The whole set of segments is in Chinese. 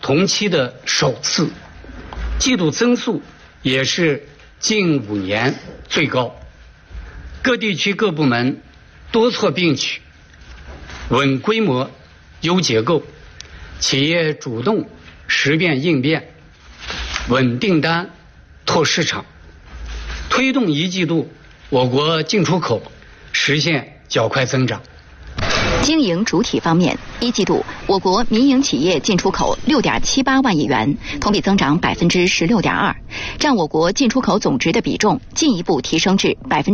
同期的首次，季度增速也是近5年最高。各地区各部门多措并举，稳规模、优结构，企业主动识变应变，稳订单、拓市场，推动一季度我国进出口实现较快增长。 经营主体方面，一季度我国民营企业进出口6.78万亿元，同比增长16.2%，占我国进出口总值的比重进一步提升至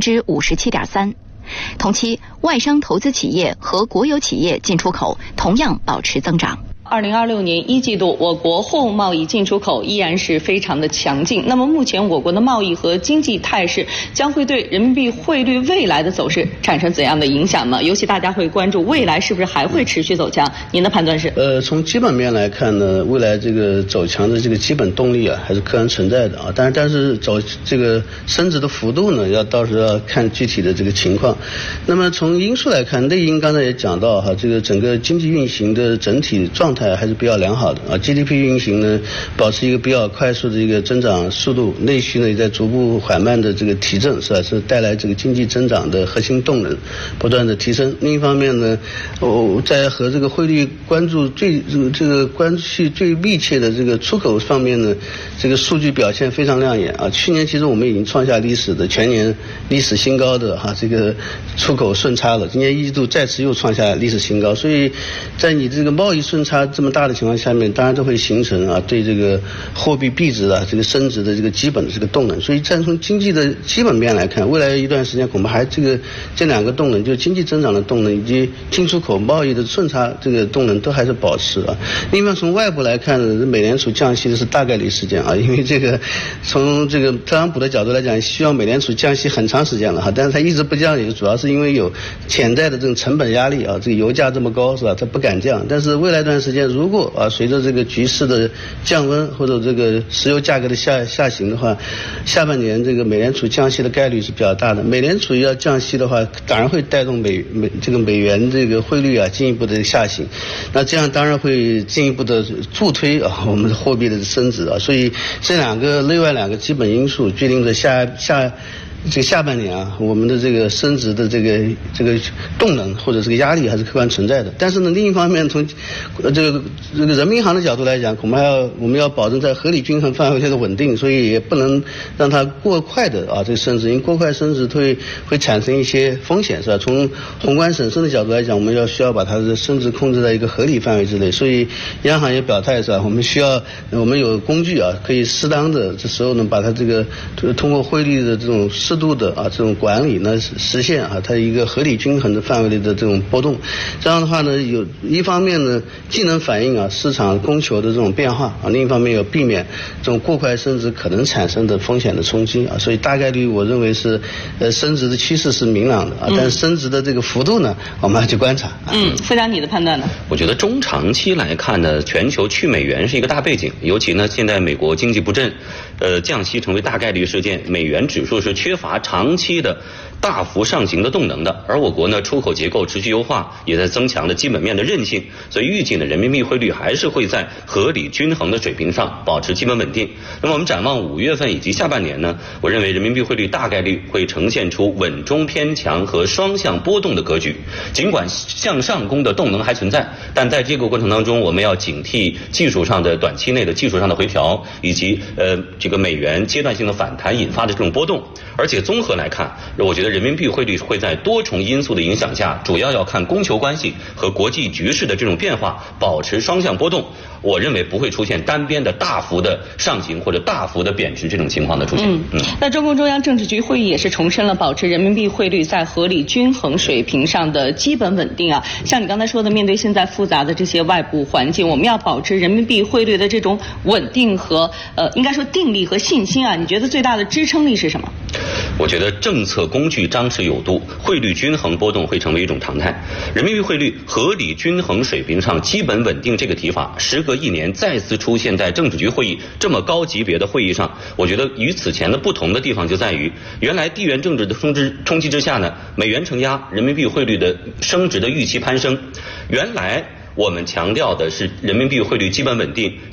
57.3%。同期，外商投资企业和国有企业进出口同样保持增长。 2026年一季度，我国货物贸易进出口依然是非常的强劲。那么目前我国的贸易和经济态势将会对人民币汇率未来的走势产生怎样的影响呢？尤其大家会关注未来是不是还会持续走强？您的判断是？ 从基本面来看呢，未来这个走强的这个基本动力啊，还是客观存在的啊。但是走这个升值的幅度呢，到时候要看具体的这个情况。那么从因素来看，内因刚才也讲到哈，这个整个经济运行的整体状态还是比较良好的啊 ，GDP 运行呢保持一个比较快速的一个增长速度，内需呢也在逐步缓慢的这个提振，是吧？是带来这个经济增长的核心动能不断的提升。另一方面呢，在和这个汇率关系最密切的这个出口方面呢，这个数据表现非常亮眼啊。去年其实我们已经创下全年历史新高的这个出口顺差了，今年一季度再次又创下历史新高，所以在你这个贸易顺差这么大的情况下面，当然都会形成对这个货币币值这个升值的这个基本的这个动能。所以从经济的基本面来看，未来一段时间恐怕还这两个动能，就是经济增长的动能以及进出口贸易的顺差这个动能都还是保持啊。另外从外部来看呢，美联储降息的是大概率事件啊，因为这个从这个特朗普的角度来讲，希望美联储降息很长时间了但是他一直不降，也主要是因为有潜在的这种成本压力啊，这个油价这么高是吧？他不敢降。但是未来一段时间，如果随着这个局势的降温或者这个石油价格的下行的话，下半年这个美联储降息的概率是比较大的。美联储要降息的话，当然会带动美元这个汇率进一步的下行，那这样当然会进一步的助推我们的货币的升值所以这另外两个基本因素决定着下半年我们的这个升值的这个动能或者这个压力还是客观存在的。但是呢，另一方面从这个人民银行的角度来讲，恐怕我们要保证在合理均衡范围内的稳定，所以也不能让它过快的这个升值，因为过快升值会产生一些风险，是吧？从宏观审慎的角度来讲，我们需要把它的升值控制在一个合理范围之内。所以央行也表态是吧？我们有工具可以适当的这时候呢，把它这个通过汇率的这种适度的这种管理呢，实现它一个合理均衡的范围内的这种波动。这样的话呢，有一方面呢，既能反映市场供求的这种变化另一方面有避免这种过快升值可能产生的风险的冲击所以大概率我认为是升值的趋势是明朗的但是升值的这个幅度呢，我们要去观察。 副长，你的判断呢？ 我觉得中长期来看呢，全球去美元是一个大背景，尤其呢，现在美国经济不振，降息成为大概率事件，美元指数是缺乏长期的大幅上行的动能的，而我国呢出口结构持续优化，也在增强的基本面的韧性，所以预计呢人民币汇率还是会在合理均衡的水平上保持基本稳定。那么我们展望5月份以及下半年呢，我认为人民币汇率大概率会呈现出稳中偏强和双向波动的格局。尽管向上攻的动能还存在，但在这个过程当中，我们要警惕短期内的技术上的回调，以及这个美元阶段性的反弹引发的这种波动。而且综合来看，我觉得人民币汇率会在多重因素的影响下，主要要看供求关系和国际局势的这种变化，保持双向波动。我认为不会出现单边的大幅的上行或者大幅的贬值这种情况的出现。 那中共中央政治局会议也是重申了保持人民币汇率在合理均衡水平上的基本稳定像你刚才说的，面对现在复杂的这些外部环境，我们要保持人民币汇率的这种稳定和应该说定力和信心你觉得最大的支撑力是什么？ 我觉得政策工具张弛有度，汇率均衡波动会成为一种常态。人民币汇率合理均衡水平上基本稳定这个提法，时隔1年再次出现在政治局会议这么高级别的会议上，我觉得与此前的不同的地方就在于，原来地缘政治的冲击之下呢，美元承压，人民币汇率的升值的预期攀升。原来我们强调的是人民币汇率基本稳定，